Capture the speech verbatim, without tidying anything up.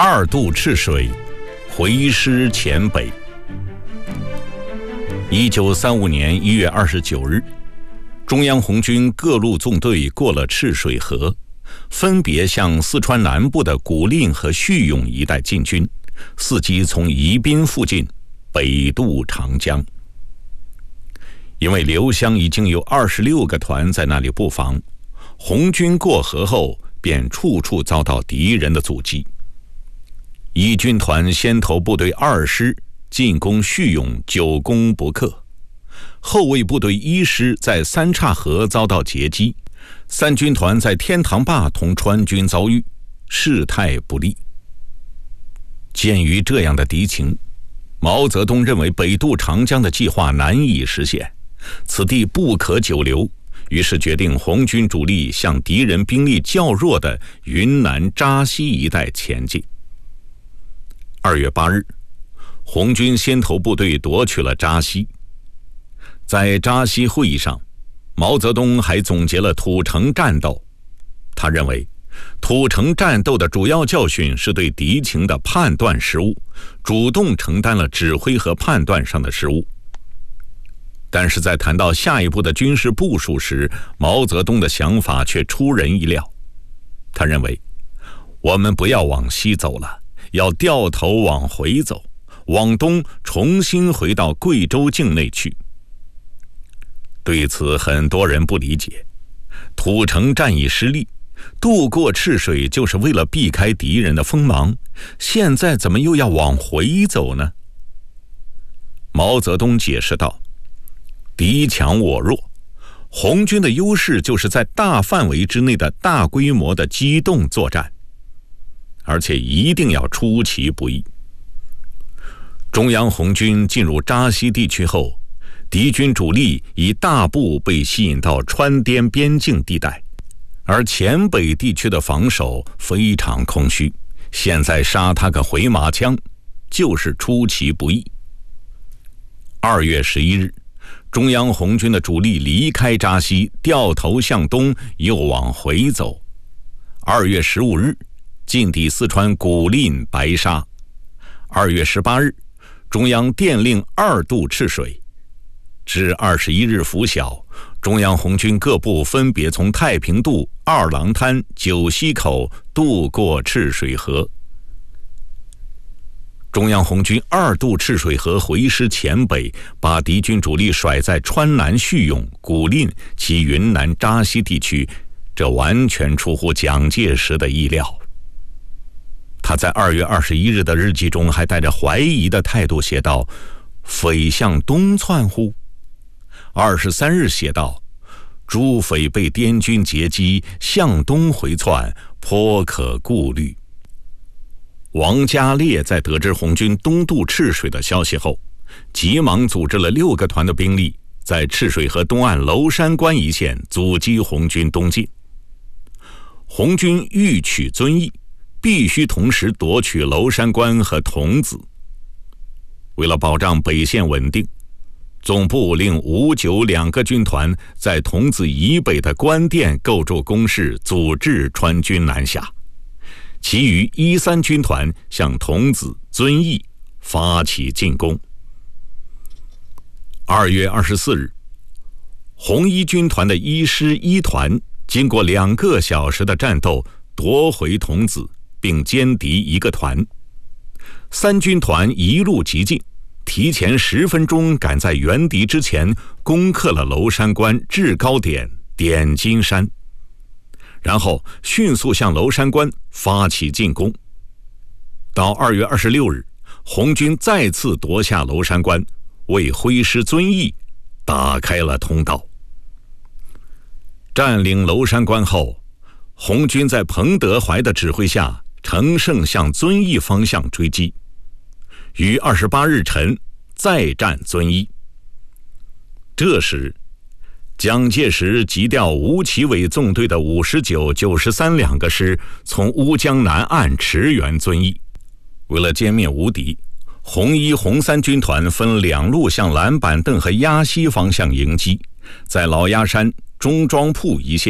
二渡赤水，回师黔北。一九三五年一月二十九日，中央红军各路纵队过了赤水河，分别向四川南部的古蔺和叙永一带进军，伺机从宜宾附近北渡长江。因为刘湘已经有二十六个团在那里布防，红军过河后便处处遭到敌人的阻击。一军团先头部队二师进攻叙永，久攻不克，后卫部队一师在三岔河遭到截击，三军团在天堂坝同川军遭遇，事态不利。鉴于这样的敌情，毛泽东认为北渡长江的计划难以实现，此地不可久留，于是决定红军主力向敌人兵力较弱的云南扎西一带前进。二月八日，红军先头部队夺取了扎西。在扎西会议上，毛泽东还总结了土城战斗。他认为，土城战斗的主要教训是对敌情的判断失误，主动承担了指挥和判断上的失误。但是在谈到下一步的军事部署时，毛泽东的想法却出人意料。他认为，我们不要往西走了，要掉头往回走，往东重新回到贵州境内去。对此很多人不理解，土城战役失利，渡过赤水就是为了避开敌人的锋芒，现在怎么又要往回走呢？毛泽东解释道，敌强我弱，红军的优势就是在大范围之内的大规模的机动作战，而且一定要出其不意。中央红军进入扎西地区后，敌军主力已大部被吸引到川滇边境地带，而黔北地区的防守非常空虚，现在杀他个回马枪就是出其不意。二月十一日，中央红军的主力离开扎西，掉头向东，又往回走。二月十五日，进抵四川古蔺、白沙。二月十八日，中央电令二渡赤水。至二十一日拂晓，中央红军各部分别从太平渡、二郎滩、九溪口渡过赤水河。中央红军二渡赤水河回师黔北，把敌军主力甩在川南叙永、古蔺及云南扎西地区，这完全出乎蒋介石的意料。他在二月二十一日的日记中还带着怀疑的态度写道：“匪向东窜乎？”二十三日写道：“诸匪被滇军截击，向东回窜，颇可顾虑。”王家烈在得知红军东渡赤水的消息后，急忙组织了六个团的兵力，在赤水河东岸娄山关一线阻击红军东进。红军欲取遵义，必须同时夺取娄山关和桐梓。为了保障北线稳定，总部令五九两个军团在桐梓以北的关店构筑工事，阻止川军南下。其余一三军团向桐梓、遵义发起进攻。二月二十四日，红一军团的一师一团经过两个小时的战斗，夺回桐梓，并歼敌一个团。三军团一路急进，提前十分钟赶在援敌之前攻克了娄山关制高点点金山，然后迅速向娄山关发起进攻。到二月二十六日，红军再次夺下娄山关，为挥师遵义打开了通道。占领娄山关后，红军在彭德怀的指挥下乘胜向遵义方向追击，于二十八日晨再战遵义。这时，蒋介石急调吴奇伟纵队的五十九、九十三两个师从乌江南岸驰援遵义。为了歼灭吴敌，红一、红三军团分两路向蓝板凳和鸭溪方向迎击，在老鸭山、中庄铺一线